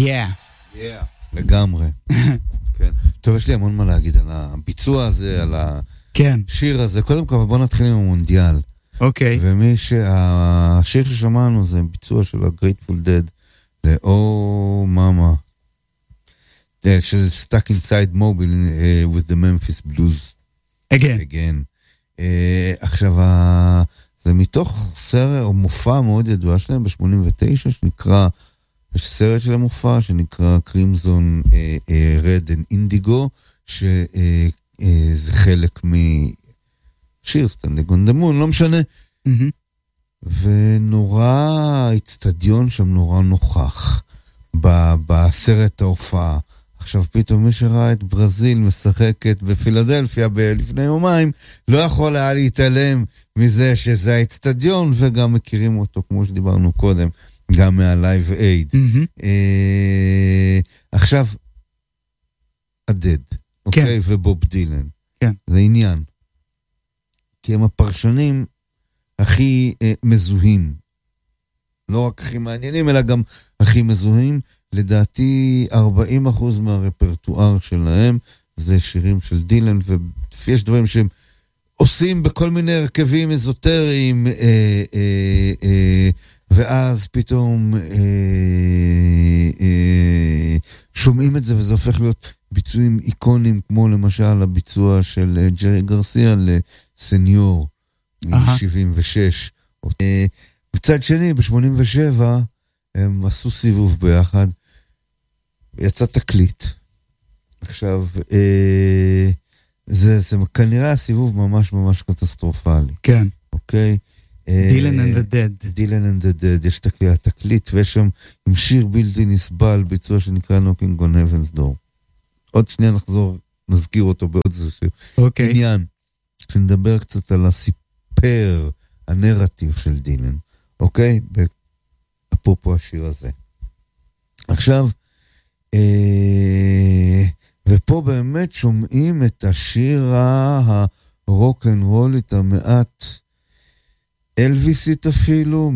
Yeah. לגמרי. כן. טוב, יש לי המון מה להגיד על הביצוע הזה, על השיר הזה. קודם כל, בוא נתחיל עם המונדיאל. אוקיי. השיר ששמענו זה ביצוע של ה-Grateful Dead ל-Oh Mama. של Stuck Inside Mobile with the Memphis Blues. Again. עכשיו, זה מתוך סרט או מופע מאוד ידוע שלהם ב-89, שנקרא, יש סרט של המופע שנקרא Crimson Red and Indigo, שזה חלק משיר Standing on the Moon, לא משנה. ונורא, הצטדיון שם נורא נוכח בסרט ההופעה. עכשיו פתאום מי שראה את ברזיל משחקת בפילדלפיה לפני יומיים, לא יכול היה להתעלם מזה שזה האצטדיון, וגם מכירים אותו כמו שדיברנו קודם, גם מהלייב אייד. עכשיו, הדד, אוקיי? ובוב דילן. זה עניין. כי הם הפרשנים הכי מזוהים. לא רק הכי מעניינים, אלא גם הכי מזוהים. לדעתי 40% מהרפרטואר שלהם זה שירים של דילן, ויש דברים שהם עושים בכל מיני הרכבים אזוטריים, ואז פתאום שומעים את זה, וזה הופך להיות ביצועים איקונים, כמו למשל הביצוע של ג'רי גרסיה לסניור מ-76. בצד שני, ב-87, הם עשו סיבוב ביחד, יצא תקליט. עכשיו, זה כנראה הסיבוב ממש ממש קטסטרופלי. כן. אוקיי? דילן and the Dead. דילן and the Dead, יש תקליט, ויש שם עם שיר בלתי נסבל, ביצוע שנקרא Knocking on Heaven's Door. עוד שנייה נזכיר אותו בעוד זה אוקיי. עניין, שנדבר קצת על הסיפר, הנרטיב של דילן. אוקיי? אפרופו השיר הזה. עכשיו, ופה באמת שומעים את השיר הרוק אנד רולית המעט אלוויסית אפילו,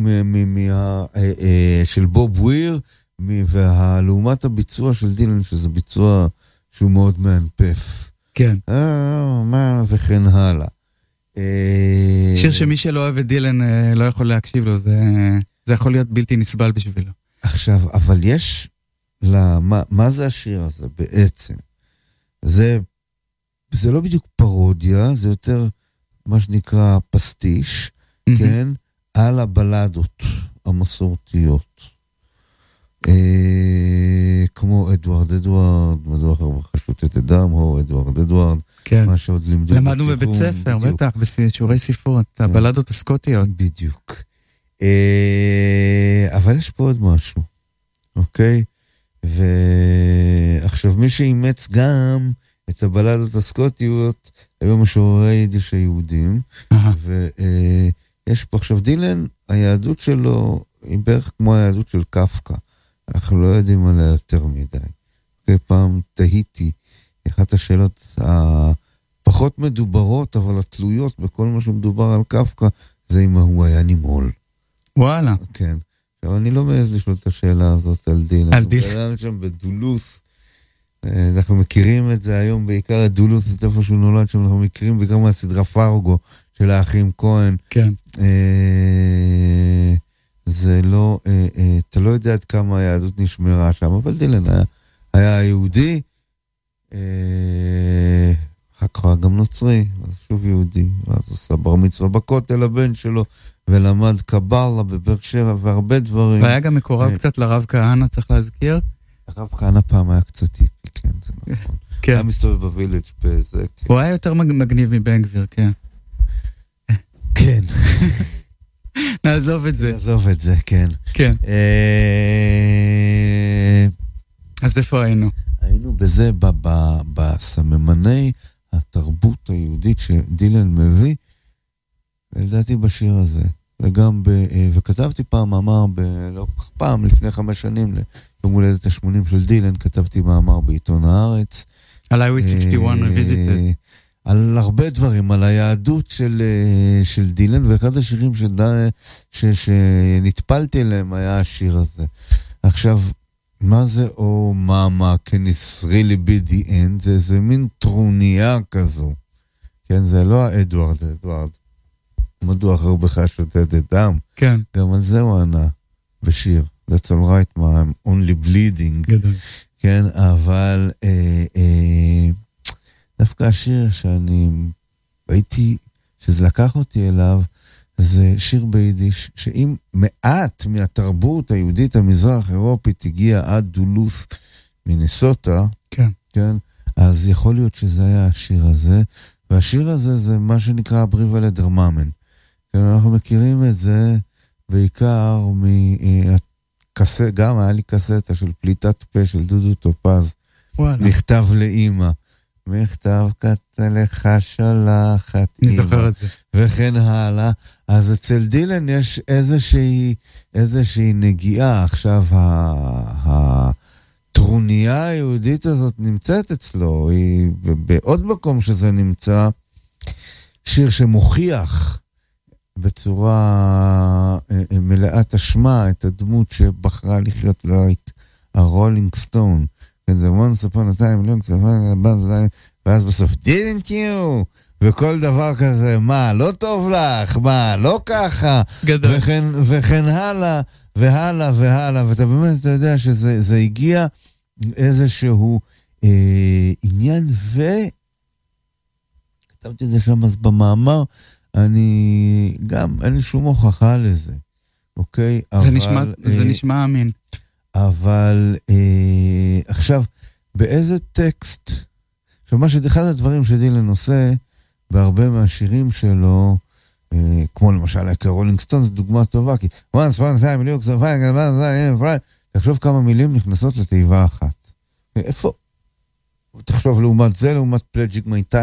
של בוב וויר, ולעומת הביצוע של דילן, שזה ביצוע שהוא מאוד מאנפף. כן. וכן הלאה. שיר שמי שלא אוהב את דילן לא יכול להקשיב לו, זה יכול להיות בלתי נסבל בשבילו. עכשיו, אבל יש מה זה השיר הזה בעצם? זה לא בדיוק פרודיה, זה יותר מה שנקרא פסטיש, כן? על הבלדות המסורתיות. כמו אדוארד, מדוע חשוט את אדם, או אדוארד, מה שעוד לימדו. למדנו בבית ספר, בטח, בשיעורי ספרות, הבלדות הסקוטיות. בדיוק. אבל יש פה עוד משהו, אוקיי? ועכשיו מי שאימץ גם את הבלדות הסקוטיות היו משוררי יידיש היהודים, ויש פה עכשיו דילן, היהדות שלו היא בערך כמו היהדות של קפקא, אנחנו לא יודעים עליה יותר מדי. אוקיי, פעם תהיתי, אחת השאלות הפחות מדוברות, אבל התלויות בכל מה שמדובר על קפקא, זה אם הוא היה נימול. וואלה. כן. עכשיו, אני לא מעז לשאול את השאלה הזאת על דילן. על דילן. הוא היה שם בדולוס. אנחנו מכירים את זה היום, בעיקר את דולוס, את איפה שהוא נולד שם, אנחנו מכירים בעיקר מהסדרה פארגו של האחים כהן. כן. זה לא, אתה לא יודע עד כמה היהדות נשמרה שם, אבל דילן היה יהודי, אחר כך היה גם נוצרי, אז שוב יהודי, ואז עושה בר מצווה בכותל לבן שלו, ולמד קבלה בבאר שבע והרבה דברים. והיה גם מקורב קצת לרב כהנא, צריך להזכיר? הרב כהנא פעם היה קצת טיפי, כן, זה נכון. כן. היה מסתובב בווילג' בזה. הוא היה יותר מגניב מבן גביר, כן. כן. נעזוב את זה. נעזוב את זה, כן. כן. אז איפה היינו? היינו בזה, בסממני התרבות היהודית שדילן מביא, ולדעתי בשיר הזה. וגם וכתבתי פעם מאמר, לא פעם, לפני 5 שנים, יום הולדת ה-80 של דילן, כתבתי מאמר בעיתון הארץ. על Highway 61 Revisited. על הרבה דברים, על היהדות של דילן, ואחד השירים שנטפלתי אליהם היה השיר הזה. עכשיו, מה זה או מאמה, can it really be the end? זה איזה מין טרוניה כזו. כן, זה לא האדוארד. מדוע חרבך שותת דם? כן. גם על זה הוא ענה בשיר. That's all right, I'm only bleeding. גדול. כן, אבל דווקא השיר שאני הייתי, שזה לקח אותי אליו, זה שיר ביידיש, שאם מעט מהתרבות היהודית המזרח אירופית הגיע עד דולוף מינסוטה, כן. כן, אז יכול להיות שזה היה השיר הזה, והשיר הזה זה מה שנקרא בריבה לדרממן. כן, אנחנו מכירים את זה בעיקר מהקסט, גם היה לי קסטה של פליטת פה של דודו טופז, מכתב לאמא. מכתב קטע לך שלחת אני זוכר את זה. וכן הלאה. אז אצל דילן יש איזושהי נגיעה. עכשיו, הטרוניה היהודית הזאת נמצאת אצלו. היא בעוד מקום שזה נמצא, שיר שמוכיח בצורה מלאת אשמה את הדמות שבחרה לחיות הרולינג סטון. זה once upon a time, ואז בסוף, didn't you? וכל דבר כזה, מה, לא טוב לך? מה, לא ככה? גדול. וכן הלאה, והלאה, ואתה באמת, אתה יודע שזה הגיע איזשהו עניין, כתבתי את זה שם אז במאמר, אין לי שום הוכחה לזה, אוקיי? זה נשמע אמין. אבל עכשיו, באיזה טקסט, אחד הדברים שדילן עושה בהרבה מהשירים שלו, כמו למשל רולינג סטון, זו דוגמה טובה, כי תחשוב כמה מילים נכנסות לתיבה אחת. איפה? תחשוב לעומת זה, לעומת פלג'יק מייטיים,